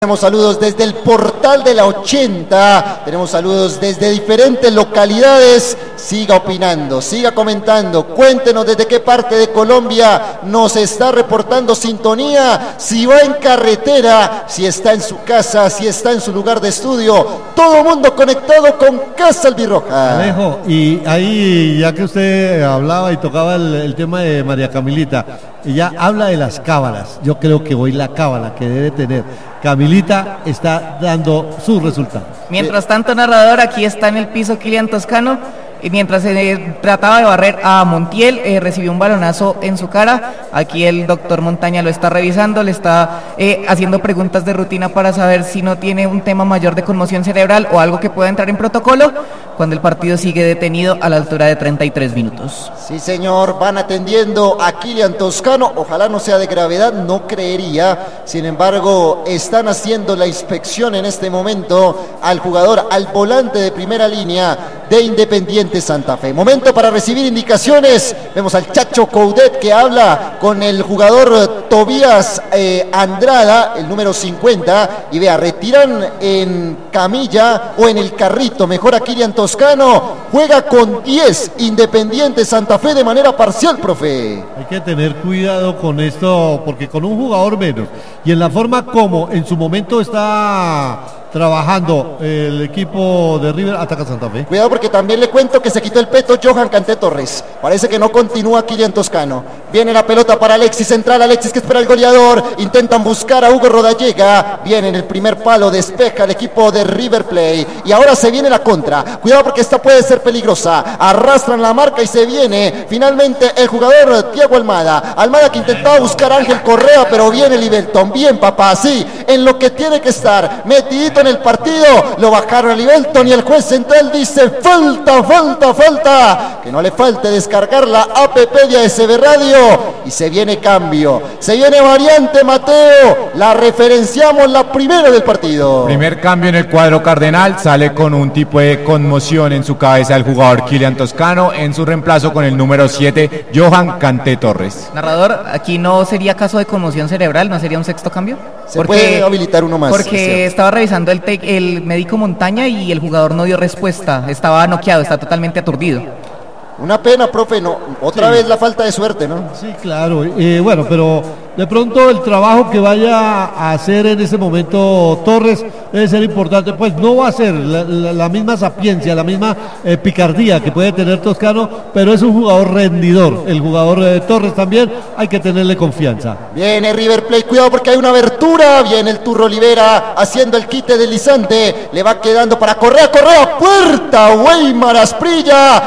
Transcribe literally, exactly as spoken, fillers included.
Tenemos saludos desde el portal de la ochenta, tenemos saludos desde diferentes localidades. Siga opinando, siga comentando, cuéntenos desde qué parte de Colombia nos está reportando sintonía, si va en carretera, si está en su casa, si está en su lugar de estudio, todo mundo conectado con Casa Albirroja. Alejo, y ahí ya que usted hablaba y tocaba el, el tema de María Camilita, ella habla de las cábalas. Yo creo que hoy la cábala que debe tener Camilita está dando sus resultados. Mientras tanto, narrador, aquí está en el piso Kylian Toscano, y mientras eh, trataba de barrer a Montiel, eh, recibió un balonazo en su cara. Aquí el doctor Montaña lo está revisando, le está eh, haciendo preguntas de rutina para saber si no tiene un tema mayor de conmoción cerebral o algo que pueda entrar en protocolo, cuando el partido sigue detenido a la altura de treinta y tres minutos. Sí, señor, van atendiendo a Kylian Toscano, ojalá no sea de gravedad, no creería. Sin embargo, están haciendo la inspección en este momento al jugador, al volante de primera línea de Independiente Santa Fe. Momento para recibir indicaciones. Vemos al Chacho Coudet que habla con el jugador Tobías eh, Andrada, el número cincuenta, y vea, retiran en camilla o en el carrito, mejor a Kylian Toscano, juega con diez Independiente Santa Fe de manera parcial, profe. Hay que tener cuidado con esto, porque con un jugador menos, y en la forma como en su momento está trabajando el equipo de River, ataca Santa Fe. Cuidado porque también le cuento que se quitó el peto Johan Canté Torres. Parece que no continúa Kylian Toscano. Viene la pelota para Alexis Central, Alexis que espera el goleador. Intentan buscar a Hugo Rodallega. Viene en el primer palo, despeja el equipo de River Plate. Y ahora se viene la contra. Cuidado porque esta puede ser peligrosa. Arrastran la marca y se viene finalmente el jugador Thiago Almada. Almada que intentaba buscar a Ángel Correa, pero viene Libelton. Bien, papá, sí, en lo que tiene que estar. Metidito en el partido, lo bajaron a Libelton y el juez central dice falta, falta, falta, que no le falte descargar la app de A S B Radio y se viene cambio, se viene variante Mateo, la referenciamos, la primera del partido. Primer cambio en el cuadro cardenal, sale con un tipo de conmoción en su cabeza el jugador Kylian Toscano, en su reemplazo con el número siete, Johan Canté Torres. Narrador, aquí no sería caso de conmoción cerebral, ¿no sería un sexto cambio? Se porque, puede habilitar uno más. Porque estaba revisando el, te, el médico Montaña y el jugador no dio respuesta, estaba noqueado, está totalmente aturdido. Una pena, profe, no, otra sí. vez la falta de suerte, ¿no? Sí, claro, eh, bueno, pero de pronto el trabajo que vaya a hacer en ese momento Torres debe ser importante, pues no va a ser la, la, la misma sapiencia, la misma eh, picardía que puede tener Toscano, pero es un jugador rendidor, el jugador eh, Torres también, hay que tenerle confianza. Viene River Plate, cuidado porque hay una abertura, viene el Turro Olivera haciendo el quite deslizante, le va quedando para Correa, Correa, puerta, Weimar Asprilla,